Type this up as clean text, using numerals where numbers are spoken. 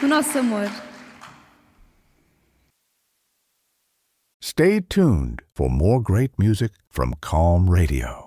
o nosso amor. Stay tuned for more great music from Calm Radio.